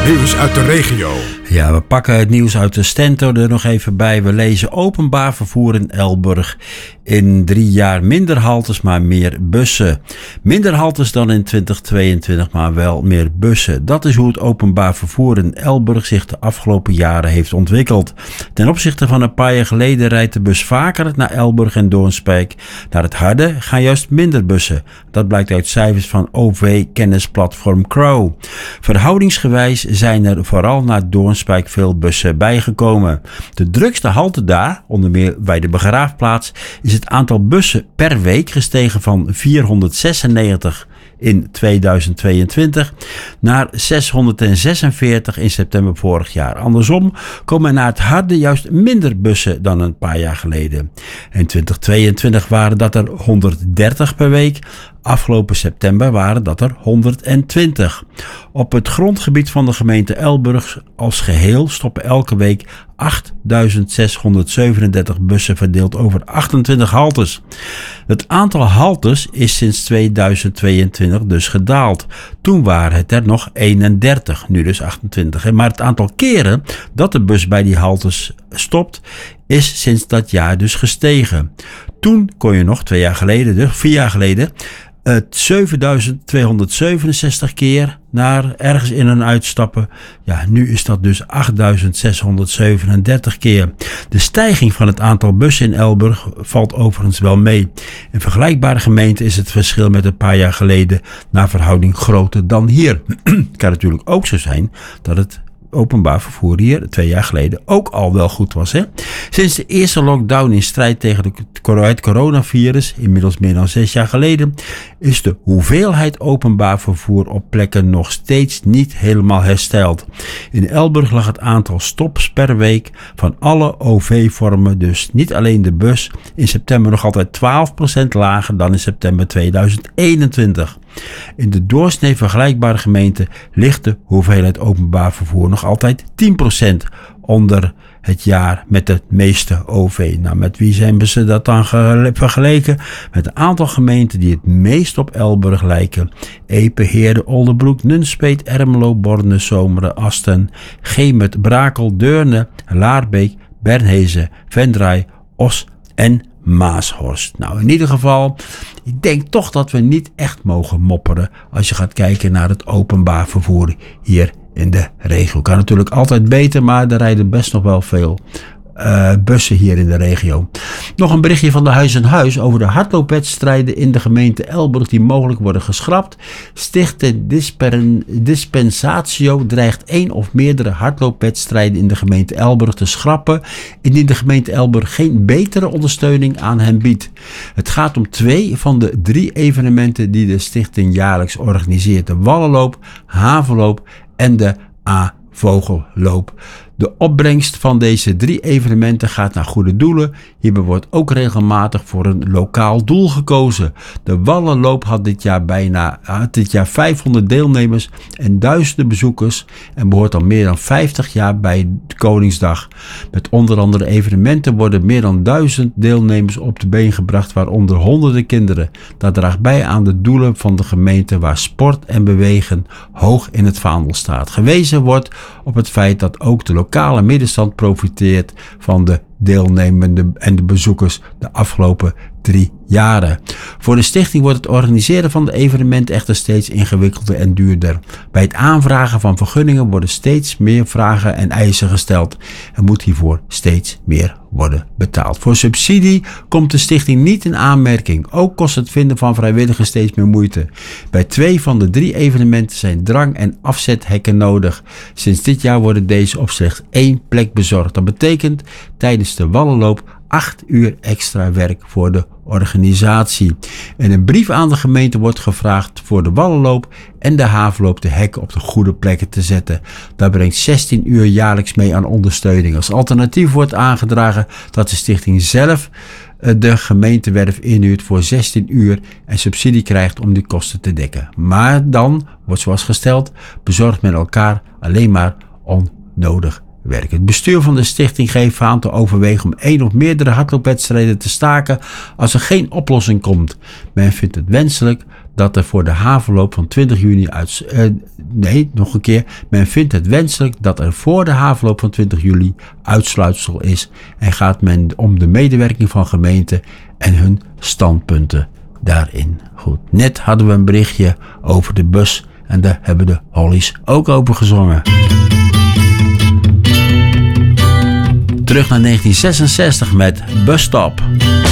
Nieuws uit de regio. Ja, we pakken het nieuws uit de Stento er nog even bij. We lezen openbaar vervoer in Elburg. In 3 jaar minder haltes, maar meer bussen. Minder haltes dan in 2022, maar wel meer bussen. Dat is hoe het openbaar vervoer in Elburg zich de afgelopen jaren heeft ontwikkeld. Ten opzichte van een paar jaar geleden rijdt de bus vaker naar Elburg en Doornspijk. Naar het Harde gaan juist minder bussen. Dat blijkt uit cijfers van OV-kennisplatform Crow. Verhoudingsgewijs zijn er vooral naar Doornspijk veel bussen bijgekomen. De drukste halte daar, onder meer bij de begraafplaats, is het aantal bussen per week gestegen van 496 in 2022 naar 646 in september vorig jaar. Andersom komen er naar het Harde juist minder bussen dan een paar jaar geleden. In 2022 waren dat er 130 per week. Afgelopen september waren dat er 120. Op het grondgebied van de gemeente Elburg als geheel stoppen elke week 8.637 bussen verdeeld over 28 haltes. Het aantal haltes is sinds 2022 dus gedaald. Toen waren het er nog 31, nu dus 28. Maar het aantal keren dat de bus bij die haltes stopt is sinds dat jaar dus gestegen. Toen kon je nog 4 jaar geleden 7.267 keer naar ergens in en uitstappen. Ja, nu is dat dus 8.637 keer. De stijging van het aantal bussen in Elburg valt overigens wel mee. In vergelijkbare gemeenten is het verschil met een paar jaar geleden naar verhouding groter dan hier. Het kan natuurlijk ook zo zijn dat het openbaar vervoer hier 2 jaar geleden ook al wel goed was. Hè? Sinds de eerste lockdown in strijd tegen het coronavirus, inmiddels meer dan 6 jaar geleden, is de hoeveelheid openbaar vervoer op plekken nog steeds niet helemaal hersteld. In Elburg lag het aantal stops per week van alle OV-vormen, dus niet alleen de bus, in september nog altijd 12% lager dan in september 2021. In de doorsnee vergelijkbare gemeente ligt de hoeveelheid openbaar vervoer nog altijd 10% onder het jaar met het meeste OV. Nou, met wie zijn ze dat dan vergeleken? Met een aantal gemeenten die het meest op Elburg lijken. Epe, Heerde, Oldenbroek, Nunspeet, Ermelo, Borne, Zomeren, Asten, Gemert, Brakel, Deurne, Laarbeek, Bernhezen, Venray, Os en Maashorst. Nou, in ieder geval, ik denk toch dat we niet echt mogen mopperen als je gaat kijken naar het openbaar vervoer hier in de regio. Kan natuurlijk altijd beter, maar er rijden best nog wel veel bussen hier in de regio. Nog een berichtje van de Huis en Huis over de hardloopwedstrijden in de gemeente Elburg die mogelijk worden geschrapt. Stichting Dispensatio dreigt 1 of meerdere hardloopwedstrijden in de gemeente Elburg te schrappen indien de gemeente Elburg geen betere ondersteuning aan hen biedt. Het gaat om 2 van de 3 evenementen die de stichting jaarlijks organiseert: de Wallenloop, Havenloop en de Vogelloop. De opbrengst van deze 3 evenementen gaat naar goede doelen. Hierbij wordt ook regelmatig voor een lokaal doel gekozen. De Wallenloop had dit jaar 500 deelnemers en duizenden bezoekers en behoort al meer dan 50 jaar bij Koningsdag. Met onder andere evenementen worden meer dan 1000 deelnemers op de been gebracht, waaronder honderden kinderen. Dat draagt bij aan de doelen van de gemeente waar sport en bewegen hoog in het vaandel staat. Gewezen wordt op het feit dat ook de lokale middenstand profiteert van de deelnemenden en de bezoekers de afgelopen 3 jaren. Voor de stichting wordt het organiseren van de evenementen echter steeds ingewikkelder en duurder. Bij het aanvragen van vergunningen worden steeds meer vragen en eisen gesteld en moet hiervoor steeds meer worden betaald. Voor subsidie komt de stichting niet in aanmerking. Ook kost het vinden van vrijwilligers steeds meer moeite. Bij 2 van de 3 evenementen zijn drang- en afzethekken nodig. Sinds dit jaar worden deze op slechts 1 plek bezorgd. Dat betekent tijdens de Wallenloop 8 uur extra werk voor de organisatie. In een brief aan de gemeente wordt gevraagd voor de Wallenloop en de Havenloop de hekken op de goede plekken te zetten. Dat brengt 16 uur jaarlijks mee aan ondersteuning. Als alternatief wordt aangedragen dat de stichting zelf de gemeentewerf inhuurt voor 16 uur en subsidie krijgt om die kosten te dekken. Maar dan wordt zoals gesteld bezorgt men elkaar alleen maar onnodig werk. Het bestuur van de stichting geeft aan te overwegen om 1 of meerdere hardloopwedstrijden te staken als er geen oplossing komt. Men vindt het wenselijk dat er voor de havenloop van 20 juni men vindt het wenselijk dat er voor de havenloop van 20 juli uitsluitsel is en gaat men om de medewerking van gemeenten en hun standpunten daarin. Goed, net hadden we een berichtje over de bus en daar hebben de Hollies ook over gezongen. Terug naar 1966 met Bus Stop.